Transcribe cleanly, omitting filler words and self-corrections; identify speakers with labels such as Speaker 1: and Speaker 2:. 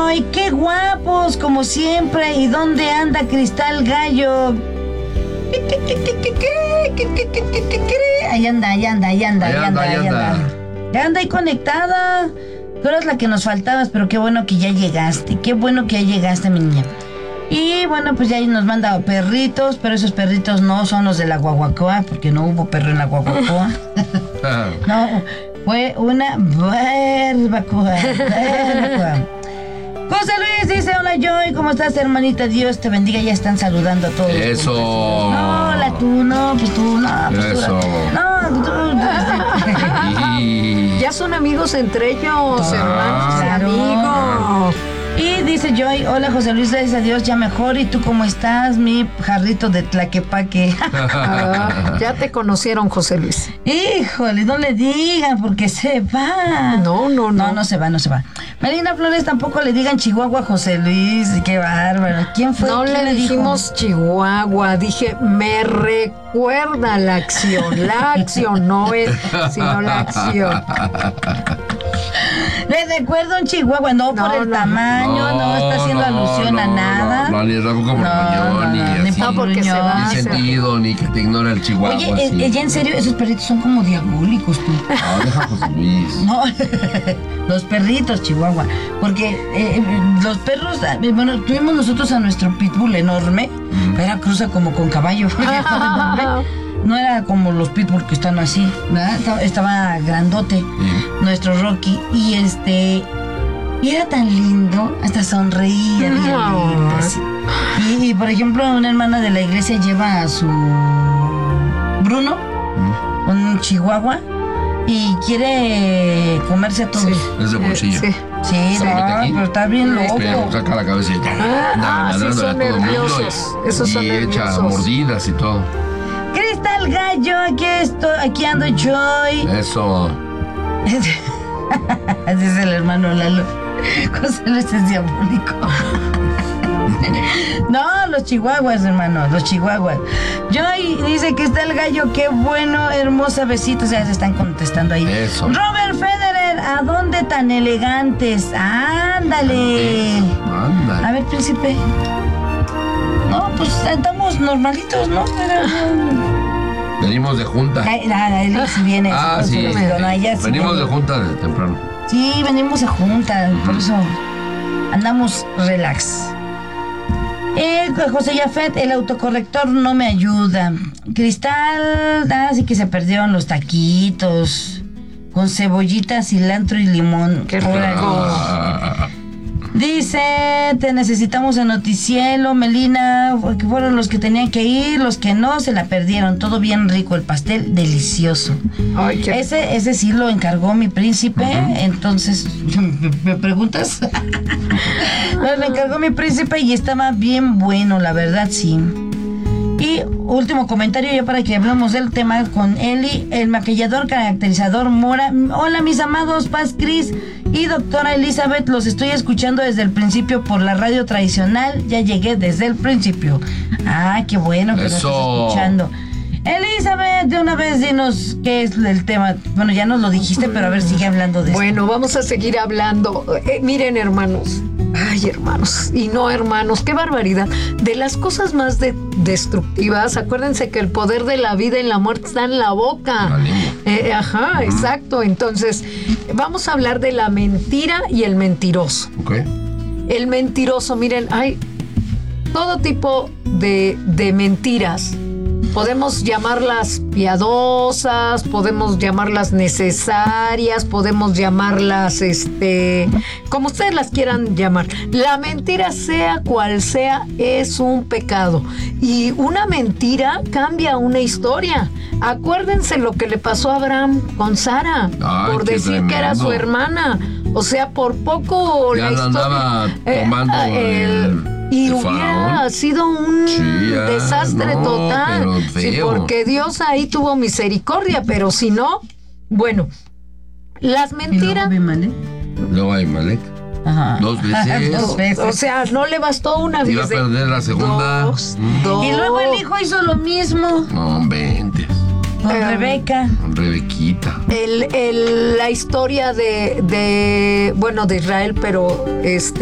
Speaker 1: Joy, qué guapos, como siempre. ¿Y dónde anda Cristal Gallo? Ahí anda. Ya anda ahí conectada. Tú eras la que nos faltabas, pero qué bueno que ya llegaste. Qué bueno que ya llegaste, mi niña. Y bueno, pues ya ahí nos manda perritos, pero esos perritos no son los de la guaguacoa, porque no hubo perro en la guaguacoa. No, fue una barbacoa. José Luis dice, hola Joy, ¿cómo estás, hermanita? Dios te bendiga, ya están saludando a todos.
Speaker 2: Eso.
Speaker 1: No, tú, no, pues tú, no. Pues
Speaker 2: eso.
Speaker 3: Ya son amigos entre ellos, hermanos y amigos.
Speaker 1: Y dice Joy, hola José Luis, gracias a Dios, ya mejor. ¿Y tú cómo estás, mi jarrito de Tlaquepaque?
Speaker 3: Ya te conocieron, José Luis.
Speaker 1: Híjole, no le digan porque se va.
Speaker 3: No.
Speaker 1: No se va. Melina Flores, tampoco le digan Chihuahua a José Luis. Qué bárbaro. ¿Quién fue?
Speaker 3: No le dijimos Chihuahua, dije, me recuerda la acción. La acción no es, sino la acción.
Speaker 1: Le recuerdo un Chihuahua, no por el tamaño, no está haciendo alusión a nada.
Speaker 2: No, ni tampoco por
Speaker 3: No, porque se va.
Speaker 2: Ni sentido, ni que te ignora el Chihuahua.
Speaker 1: Oye, ya en serio, esos perritos son como diabólicos, tú.
Speaker 2: No, deja José Luis.
Speaker 1: No, los perritos, Chihuahua. Porque los perros, bueno, tuvimos nosotros a nuestro pitbull enorme, era cruza como con caballo. No era como los pitbull que están así, ¿verdad? Estaba grandote, nuestro Rocky, y era tan lindo, hasta sonreía, bien lindo, así. Y por ejemplo, una hermana de la iglesia lleva a su Bruno, un chihuahua, y quiere comerse a todos.
Speaker 2: Sí, es de bolsillo.
Speaker 1: Sí, pero está bien loco.
Speaker 2: Saca la cabeza y
Speaker 3: sí son nerviosos. Esos son nerviosos.
Speaker 2: Y echa mordidas y todo.
Speaker 1: Cristal Gallo, aquí ando Joy.
Speaker 2: Eso.
Speaker 1: Dice el hermano Lalo. José Luis es diabólico. No, los chihuahuas, hermano, los chihuahuas. Joy dice que está el gallo, qué bueno, hermosa, besitos. Ya se están contestando ahí.
Speaker 2: Eso.
Speaker 1: Robert Federer, ¿a dónde tan elegantes? Ándale. A ver, príncipe. No, pues estamos normalitos, ¿no?
Speaker 2: Venimos de junta.
Speaker 1: Él sí viene.
Speaker 2: Sí. Venimos de junta de temprano.
Speaker 1: Sí, venimos de junta, por eso andamos relax. José Yafet, el autocorrector no me ayuda. Cristal, sí que se perdieron los taquitos con cebollita, cilantro y limón.
Speaker 3: Qué rico.
Speaker 1: Dice, te necesitamos en Noticielo, Melina, que fueron los que tenían que ir, los que no, se la perdieron. Todo bien rico, el pastel delicioso.
Speaker 3: Ay,
Speaker 1: Ese sí lo encargó mi príncipe, entonces, ¿me preguntas? Lo encargó mi príncipe y estaba bien bueno, la verdad, sí. Y último comentario ya para que hablemos del tema con Eli, el maquillador caracterizador Mora. Hola mis amados, Paz Cris y doctora Elizabeth, los estoy escuchando desde el principio por la radio tradicional, ya llegué desde el principio. Qué bueno que nos estás escuchando. Elizabeth, de una vez dinos qué es el tema. Bueno, ya nos lo dijiste, pero a ver, sigue hablando de
Speaker 3: Bueno, vamos a seguir hablando. Miren, hermanos. Ay, hermanos. Y no, hermanos, qué barbaridad. De las cosas más destructivas, acuérdense que el poder de la vida y la muerte está en la boca. Exacto. Entonces, vamos a hablar de la mentira y el mentiroso. El mentiroso, miren, hay todo tipo de mentiras. Podemos llamarlas piadosas, podemos llamarlas necesarias, podemos llamarlas, como ustedes las quieran llamar. La mentira, sea cual sea, es un pecado. Y una mentira cambia una historia. Acuérdense lo que le pasó a Abraham con Sara, por decir tremendo que era su hermana. O sea, por poco
Speaker 2: ya
Speaker 3: la historia
Speaker 2: andaba tomando
Speaker 3: y hubiera sido un desastre total. Sí, porque Dios ahí tuvo misericordia, pero si no, bueno, las mentiras.
Speaker 2: Luego Abimelech. Dos veces.
Speaker 3: O sea, no le bastó una vez.
Speaker 2: Iba a perder la segunda.
Speaker 3: Dos.
Speaker 1: Y luego el hijo hizo lo mismo.
Speaker 2: No, vente.
Speaker 1: Con Rebeca.
Speaker 2: Con Rebequita.
Speaker 3: La historia de Israel, pero